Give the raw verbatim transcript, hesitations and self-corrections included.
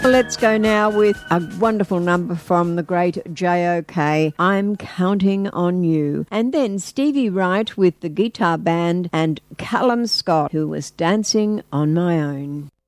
Let's go now with a wonderful number from the great J O K, I'm Counting on You. And then Stevie Wright with the guitar band and Callum Scott, who was Dancing on My Own.